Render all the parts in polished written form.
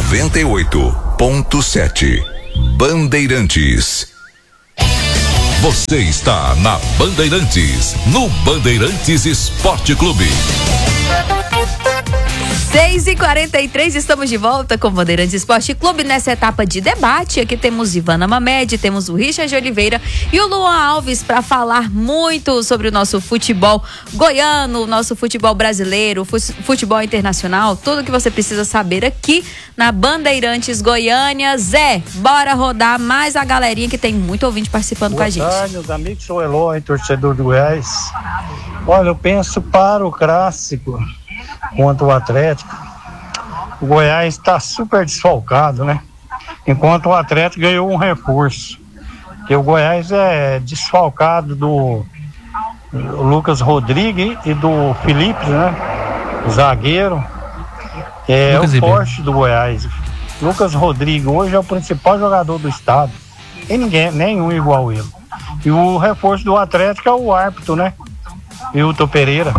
98.7 Bandeirantes. Você está na Bandeirantes, no Bandeirantes Esporte Clube. 6h43, estamos de volta com o Bandeirantes Esporte Clube nessa etapa de debate. Aqui temos Ivana Mamed, temos o Richard Oliveira e o Luan Alves para falar muito sobre o nosso futebol goiano, o nosso futebol brasileiro, futebol internacional, tudo que você precisa saber aqui na Bandeirantes Goiânia. Zé, bora rodar mais a galerinha que tem muito ouvinte participando com a gente. Boa tarde, meus amigos, sou Eloy, torcedor do Goiás. Olha, eu penso para o clássico contra o Atlético, o Goiás está super desfalcado, né? Enquanto o Atlético ganhou um reforço. Porque o Goiás é desfalcado do Lucas Rodrigues e do Felipe, né? O zagueiro. É Lucas o forte do Goiás. Lucas Rodrigues hoje é o principal jogador do estado. E nenhum igual ele. E o reforço do Atlético é o árbitro, né? Hilton Pereira.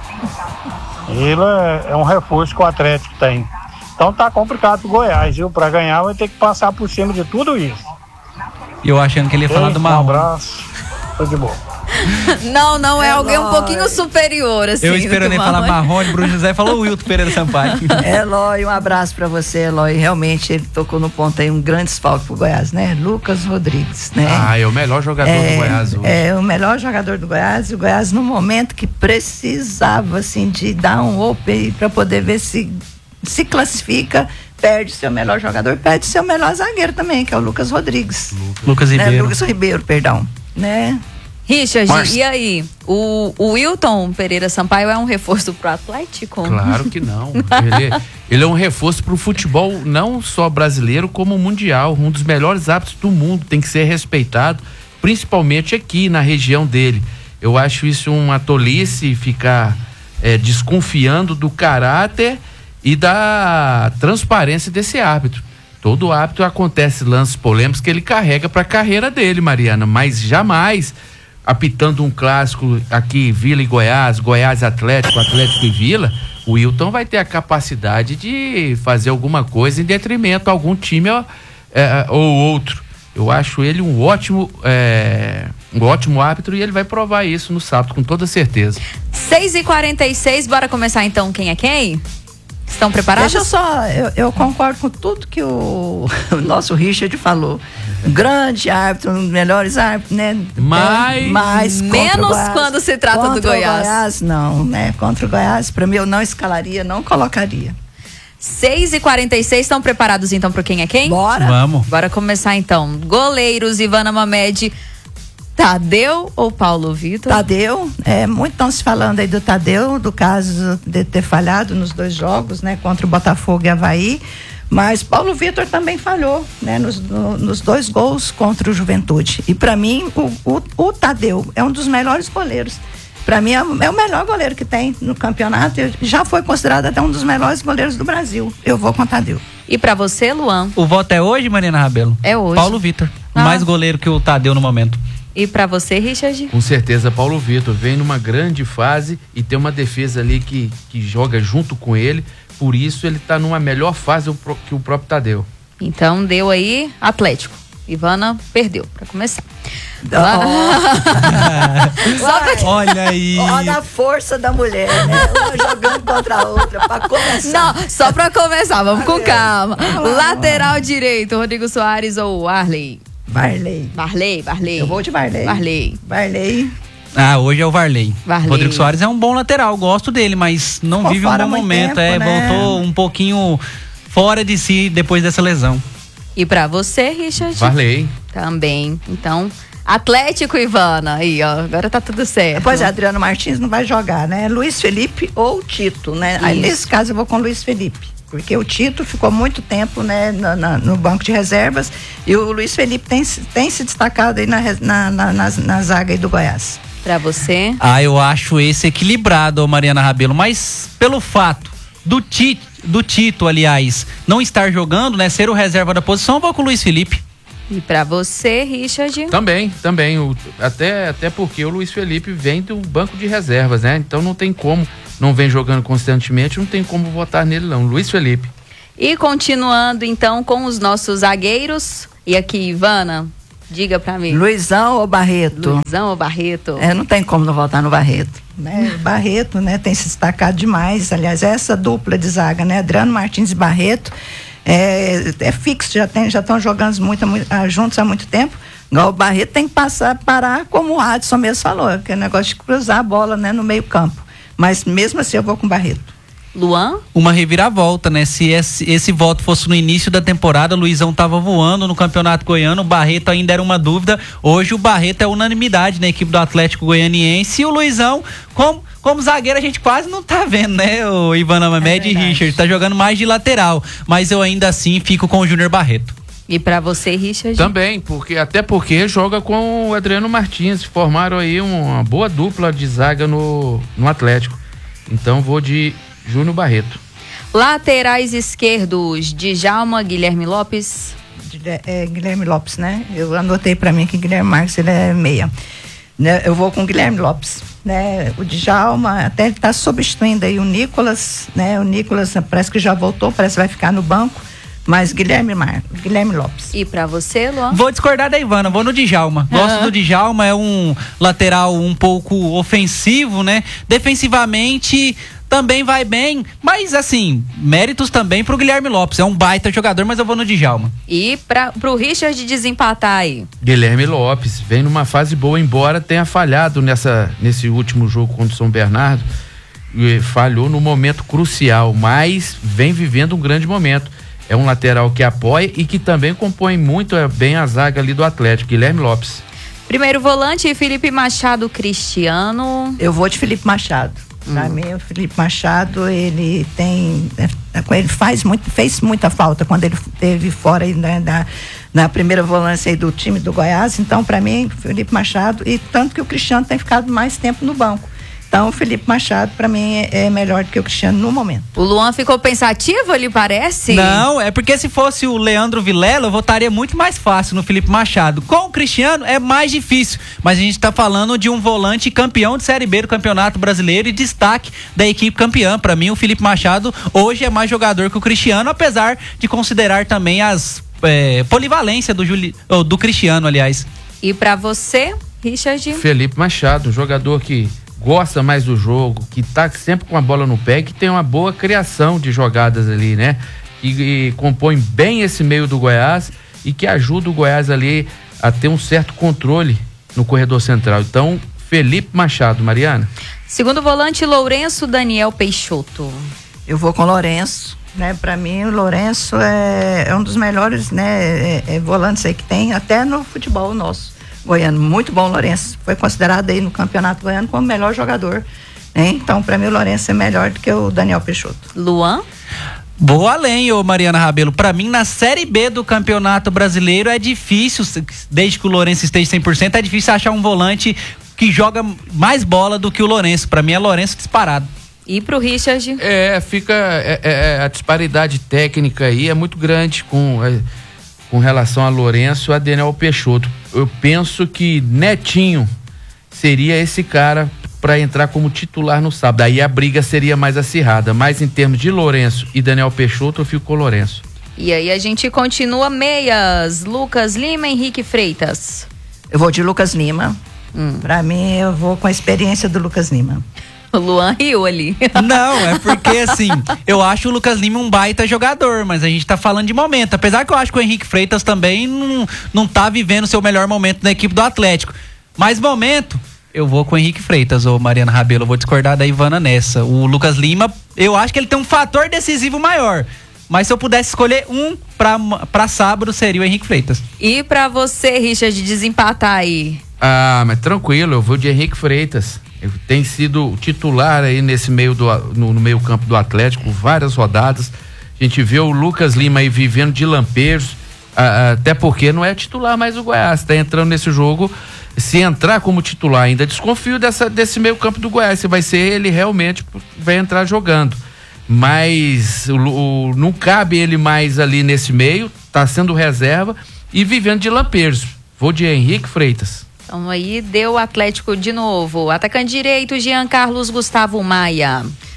Ele é um reforço que o Atlético tem. Então tá complicado pro Goiás, viu? Pra ganhar vai ter que passar por cima de tudo isso. E eu achando que ele ia falar do Marrom. Um abraço, foi de boa. Não, é alguém um pouquinho superior, assim. Eu esperando ele falar Marrone, Bruno José falou o Wilton Pereira Sampaio. Eloy, um abraço pra você, Eloy. Realmente ele tocou no ponto aí, um grande desfalque pro Goiás, né? Lucas Rodrigues, né? É o melhor jogador do Goiás hoje. É o melhor jogador do Goiás, e o Goiás no momento que precisava, assim, de dar um up aí pra poder ver se classifica, perde seu melhor jogador, perde seu melhor zagueiro também, que é o Lucas Rodrigues. Lucas Ribeiro. Né? Lucas Ribeiro, perdão, né? Richard, e aí? O Wilton Pereira Sampaio é um reforço pro Atlético? Claro que não. Ele é um reforço pro futebol não só brasileiro, como mundial. Um dos melhores árbitros do mundo, tem que ser respeitado, principalmente aqui na região dele. Eu acho isso uma tolice, ficar desconfiando do caráter e da transparência desse árbitro. Todo árbitro acontece lances polêmicos que ele carrega para a carreira dele, Mariana, mas jamais apitando um clássico aqui, Vila e Goiás, Goiás Atlético, Atlético e Vila, o Wilton vai ter a capacidade de fazer alguma coisa em detrimento a algum time ou outro. Eu acho ele um ótimo árbitro e ele vai provar isso no sábado, com toda certeza. 6h46, bora começar então quem é quem? Estão preparados? Deixa eu só, eu concordo com tudo que o nosso Richard falou. Grande árbitro, um dos melhores árbitros, né? Mas menos Goiás, quando se trata do Goiás. Contra o Goiás, não, né? Contra o Goiás, para mim, eu não escalaria, não colocaria. 6h46, estão preparados então para quem é quem? Bora. Vamos. Bora começar então. Goleiros, Ivana Mamed, Tadeu ou Paulo Vitor? Tadeu, muito estão se falando aí do Tadeu, do caso de ter falhado nos 2 jogos, né? Contra o Botafogo e Avaí, mas Paulo Vitor também falhou, né? Nos 2 gols contra o Juventude. E para mim, o Tadeu é um dos melhores goleiros. Para mim, é o melhor goleiro que tem no campeonato. Já foi considerado até um dos melhores goleiros do Brasil. Eu vou com o Tadeu. E para você, Luan? O voto é hoje, Mariana Rabelo? É hoje. Paulo Vitor, mais goleiro que o Tadeu no momento. E pra você, Richard? Com certeza, Paulo Vitor vem numa grande fase e tem uma defesa ali que joga junto com ele, por isso ele tá numa melhor fase que o próprio Tadeu. Então deu aí Atlético. Ivana perdeu, pra começar. Olha aí. Olha a força da mulher, né? Uma jogando contra a outra, pra começar. Não, só pra começar, vamos com calma. Lateral direito, Rodrigo Soares ou Arley? Varley. Eu vou de Varley. Hoje é o Varley. Varley. Rodrigo Soares é um bom lateral, gosto dele, mas não Ficou vive um bom momento. Tempo, né? Voltou um pouquinho fora de si depois dessa lesão. E pra você, Richard? Varley. Também. Então, Atlético, Ivana. Aí, ó, agora tá tudo certo. Pois é, Adriano Martins não vai jogar, né? Luiz Felipe ou Tito, né? Aí, nesse caso, eu vou com Luiz Felipe. Porque o Tito ficou muito tempo, né, no banco de reservas, e o Luiz Felipe tem se destacado aí na zaga aí do Goiás. Pra você? Eu acho esse equilibrado, Mariana Rabelo, mas pelo fato do Tito, aliás, não estar jogando, né, ser o reserva da posição, eu vou com o Luiz Felipe. E pra você, Richard? Também. Até porque o Luiz Felipe vem do banco de reservas, né? Então não tem como, não vem jogando constantemente, não tem como votar nele não. Luiz Felipe. E continuando então com os nossos zagueiros. E aqui, Ivana, diga pra mim. Luizão ou Barreto? Luizão ou Barreto? Não tem como não votar no Barreto. Né? O Barreto, né, tem se destacado demais. Aliás, essa dupla de zaga, né, Adriano Martins e Barreto, é fixo, já estão jogando juntos há muito tempo. O Barreto tem que parar como o Adson mesmo falou, que é o negócio de cruzar a bola, né, no meio campo. Mas mesmo assim eu vou com o Barreto. Luan? Uma reviravolta, né? Se esse voto fosse no início da temporada, o Luizão tava voando no Campeonato Goiano, o Barreto ainda era uma dúvida. Hoje o Barreto é unanimidade na equipe do Atlético Goianiense, e o Luizão, como zagueiro, a gente quase não tá vendo, né? O Ivana Mamed e Richard tá jogando mais de lateral, mas eu ainda assim fico com o Júnior Barreto. E pra você, Richard? Também, até porque joga com o Adriano Martins, formaram aí uma boa dupla de zaga no Atlético. Então vou de Júnior Barreto. Laterais esquerdos, Djalma, Guilherme Lopes. Guilherme Lopes, né? Eu anotei pra mim que Guilherme Marques, ele é meia. Né? Eu vou com Guilherme Lopes. Né? O Djalma até ele tá substituindo aí o Nicolas, né? O Nicolas parece que já voltou, parece que vai ficar no banco. Mas Guilherme Lopes. E pra você, Luan? Vou discordar da Ivana, vou no Djalma. Gosto do Djalma, é um lateral um pouco ofensivo, né? Defensivamente também vai bem, mas assim, méritos também pro Guilherme Lopes. É um baita jogador, mas eu vou no Djalma. E pro Richard desempatar aí? Guilherme Lopes vem numa fase boa, embora tenha falhado nesse último jogo contra o São Bernardo. Falhou no momento crucial, mas vem vivendo um grande momento. É um lateral que apoia e que também compõe muito bem a zaga ali do Atlético. Guilherme Lopes. Primeiro volante, Felipe Machado, Cristiano. Eu vou de Felipe Machado. Pra mim, o Felipe Machado, ele fez muita falta quando ele esteve fora aí, né, na primeira volância aí do time do Goiás. Então, pra mim, Felipe Machado, e tanto que o Cristiano tem ficado mais tempo no banco. Então, o Felipe Machado, pra mim, é melhor do que o Cristiano no momento. O Luan ficou pensativo, lhe parece? Não, é porque se fosse o Leandro Vilela, eu votaria muito mais fácil no Felipe Machado. Com o Cristiano, é mais difícil. Mas a gente tá falando de um volante campeão de Série B do Campeonato Brasileiro e destaque da equipe campeã. Pra mim, o Felipe Machado hoje é mais jogador que o Cristiano, apesar de considerar também as polivalência do Cristiano, aliás. E pra você, Richard? Felipe Machado, um jogador que gosta mais do jogo, que tá sempre com a bola no pé, que tem uma boa criação de jogadas ali, né? E compõe bem esse meio do Goiás e que ajuda o Goiás ali a ter um certo controle no corredor central. Então, Felipe Machado. Mariana? Segundo volante, Lourenço Daniel Peixoto. Eu vou com o Lourenço, né? Pra mim, o Lourenço é um dos melhores, né? Volantes aí que tem, até no futebol nosso goiano. Muito bom o Lourenço. Foi considerado aí no Campeonato Goiano como o melhor jogador. Né? Então, pra mim, o Lourenço é melhor do que o Daniel Peixoto. Luan? Vou além, Mariana Rabelo. Pra mim, na Série B do Campeonato Brasileiro é difícil, desde que o Lourenço esteja 100%, é difícil achar um volante que joga mais bola do que o Lourenço. Pra mim é Lourenço disparado. E pro Richard? A disparidade técnica aí é muito grande com relação a Lourenço e a Daniel Peixoto. Eu penso que Netinho seria esse cara para entrar como titular no sábado. Aí a briga seria mais acirrada, mas em termos de Lourenço e Daniel Peixoto, eu fico com o Lourenço. E aí a gente continua meias, Lucas Lima, Henrique Freitas. Eu vou de Lucas Lima. Pra mim, eu vou com a experiência do Lucas Lima. O Luan riu ali. Não, é porque assim, eu acho o Lucas Lima um baita jogador, mas a gente tá falando de momento. Apesar que eu acho que o Henrique Freitas também não tá vivendo o seu melhor momento na equipe do Atlético. Mas momento, eu vou com o Henrique Freitas, Mariana Rabelo. Eu vou discordar da Ivana nessa. O Lucas Lima, eu acho que ele tem um fator decisivo maior. Mas se eu pudesse escolher um pra sábado, seria o Henrique Freitas. E pra você, Richard, desempatar aí? Mas tranquilo, eu vou de Henrique Freitas. Ele tem sido titular aí nesse no meio campo do Atlético, várias rodadas. A gente vê o Lucas Lima aí vivendo de lampejos, até porque não é titular mais do Goiás, tá entrando nesse jogo. Se entrar como titular, ainda desconfio desse meio campo do Goiás, se vai ser ele realmente vai entrar jogando. Mas não cabe ele mais ali nesse meio, tá sendo reserva e vivendo de lampejos. Vou de Henrique Freitas. Então aí deu o Atlético de novo. Atacante direito, Jean Carlos Gustavo Maia.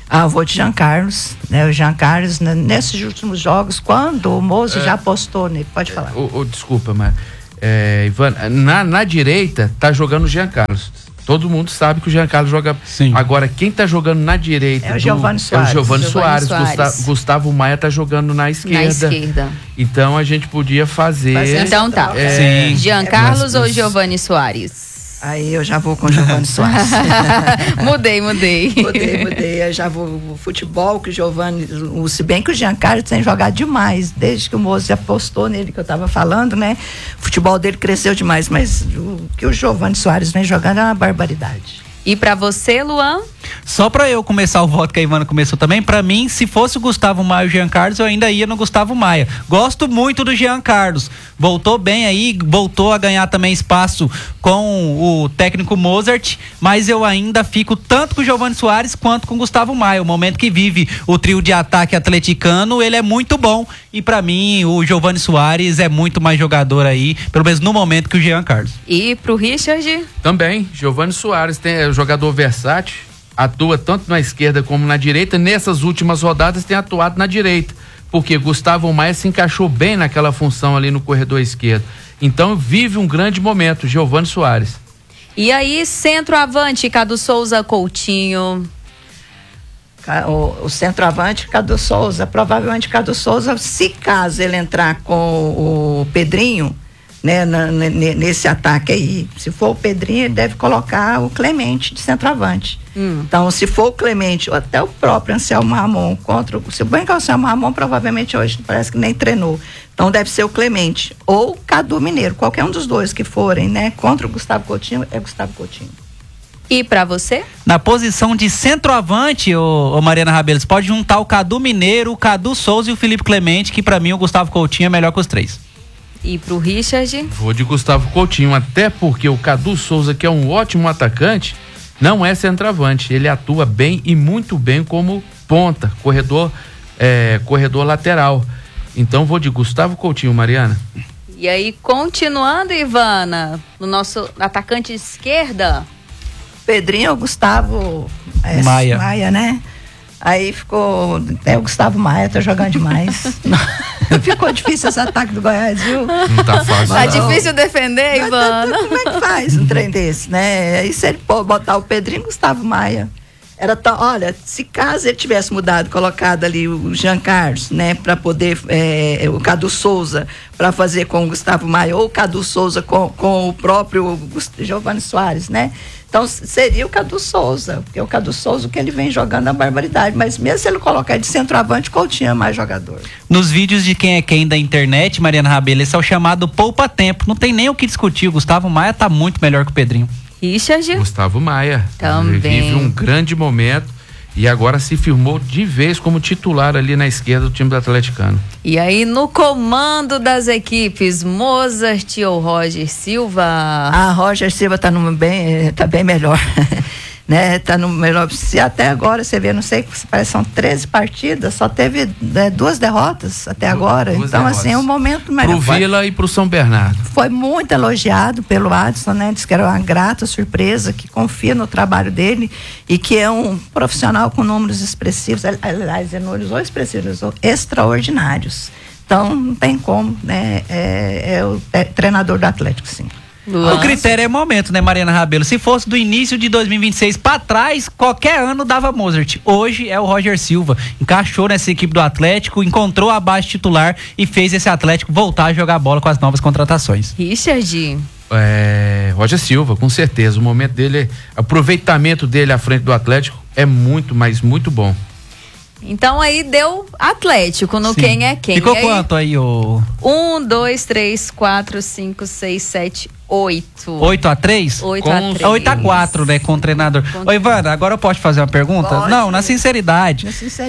Ah, vou de Jean Carlos, né? O Jean Carlos, nesses últimos jogos, quando o Moza já apostou nele, pode falar. Desculpa, mas Ivan, na direita tá jogando o Jean Carlos. Todo mundo sabe que o Jean Carlos joga. Sim. Agora, quem tá jogando na direita é o Giovani Soares. É o Giovani Soares. Gustavo Maia tá jogando na esquerda. Então a gente podia fazer. Então tá. Jean Carlos ou Giovani Soares? Aí eu já vou com o Giovani Soares. Mudei. Mudei. Eu já vou o futebol que o Giovani, se bem que o Jean Carlos tem jogado demais, desde que o Moza apostou nele, que eu tava falando, né? O futebol dele cresceu demais, mas o que o Giovani Soares vem jogando é uma barbaridade. E pra você, Luan? Só pra eu começar o voto que a Ivana começou também, pra mim, se fosse o Gustavo Maia e o Jean Carlos, eu ainda ia no Gustavo Maia. Gosto muito do Jean Carlos. Voltou bem aí, voltou a ganhar também espaço com o técnico Mozart, mas eu ainda fico tanto com o Giovani Soares quanto com o Gustavo Maia. O momento que vive o trio de ataque atleticano, ele é muito bom. E pra mim, o Giovani Soares é muito mais jogador aí, pelo menos no momento, que o Jean Carlos. E pro Richard? Também, Giovani Soares é jogador versátil, atua tanto na esquerda como na direita. Nessas últimas rodadas tem atuado na direita, porque Gustavo Maia se encaixou bem naquela função ali no corredor esquerdo. Então vive um grande momento, Giovani Soares. E aí, centroavante, Cadu Souza, Coutinho. O centroavante, Cadu Souza, provavelmente Cadu Souza, se caso ele entrar com o Pedrinho, né, nesse ataque aí, se for o Pedrinho, ele deve colocar o Clemente de centroavante. Então, se for o Clemente, ou até o próprio Anselmo Ramon se bem que o Anselmo Ramon provavelmente hoje parece que nem treinou, então deve ser o Clemente ou o Cadu Mineiro, qualquer um dos dois que forem, né, contra o Gustavo Coutinho, é Gustavo Coutinho. E pra você? Na posição de centroavante, ô Mariana Rabelo, você pode juntar o Cadu Mineiro, o Cadu Souza e o Felipe Clemente, que pra mim o Gustavo Coutinho é melhor que os três. E pro Richard? Vou de Gustavo Coutinho, até porque o Cadu Souza, que é um ótimo atacante, não é centroavante. Ele atua bem e muito bem como ponta, corredor lateral. Então vou de Gustavo Coutinho, Mariana. E aí, continuando, Ivana, no nosso atacante esquerda? Pedrinho ou Gustavo Maia, né? Aí ficou. Até o Gustavo Maia tá jogando demais. Ficou difícil esse ataque do Goiás, viu? Não tá fácil. Tá difícil defender, Ivana. Como é que faz um trem desse, né? Aí se ele botar o Pedrinho e o Gustavo Maia. Olha, se caso ele tivesse mudado, colocado ali o Jean Carlos, né, para poder, o Cadu Souza, para fazer com o Gustavo Maia, ou o Cadu Souza com o próprio Giovani Soares, né? Então seria o Cadu Souza, porque o Cadu Souza, o que ele vem jogando é uma barbaridade, mas mesmo se ele colocar de centroavante, Coutinho é mais jogador. Nos vídeos de quem é quem da internet, Mariana Rabelo, esse é o chamado poupa-tempo, não tem nem o que discutir, o Gustavo Maia tá muito melhor que o Pedrinho. Richard? Gustavo Maia. Também. Ele vive um grande momento e agora se firmou de vez como titular ali na esquerda do time do atleticano. E aí, no comando das equipes, Mozart ou Roger Silva? Roger Silva tá bem melhor. Né, tá no melhor. Se até agora você vê, não sei, parece que são 13 partidas, só teve 2 derrotas até agora. Então, derrotas. Assim, é um momento melhor. Pro Vila e pro São Bernardo. Foi muito elogiado pelo Adson, né? Disse que era uma grata surpresa, que confia no trabalho dele e que é um profissional com números expressivos. Aliás, ele não usou expressivos, ele usou extraordinários. Então, não tem como, né? É o treinador do Atlético, sim. Nossa. O critério é momento, né, Mariana Rabelo? Se fosse do início de 2026 pra trás, qualquer ano dava Mozart. Hoje é o Roger Silva. Encaixou nessa equipe do Atlético, encontrou a base titular e fez esse Atlético voltar a jogar bola com as novas contratações. Richard? Roger Silva, com certeza. O momento dele, o aproveitamento dele à frente do Atlético é muito, mas muito bom. Então aí deu Atlético no Sim. Quem é quem. Ficou quanto aí, ô? 1, 2, 3, 4, 5, 6, 7, 8. 8-3? 8-4, né, com o treinador. Ô, Ivana, agora eu posso fazer uma pergunta? Pode. Não, na sinceridade.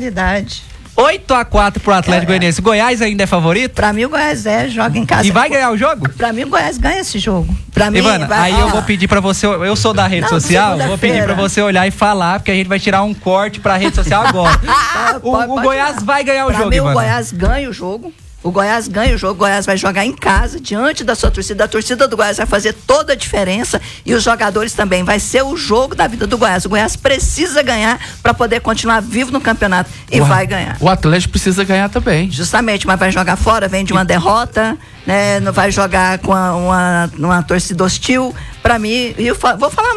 8-4 pro Atlético Goianiense. Goiás ainda é favorito? Pra mim o Goiás joga em casa. E vai ganhar o jogo? Pra mim o Goiás ganha esse jogo. Pra mim, Ivana, aí eu vou pedir pra você, eu sou da rede social, vou pedir pra você olhar e falar, porque a gente vai tirar um corte pra rede social agora. O Goiás vai ganhar o jogo, Ivana. Pra mim o Goiás ganha o jogo. O Goiás ganha o jogo, o Goiás vai jogar em casa, diante da sua torcida. A torcida do Goiás vai fazer toda a diferença e os jogadores também. Vai ser o jogo da vida do Goiás. O Goiás precisa ganhar para poder continuar vivo no campeonato e vai ganhar. O Atlético precisa ganhar também. Justamente, mas vai jogar fora, vem de uma derrota, né? Não vai jogar com uma torcida hostil. Para mim, vou falar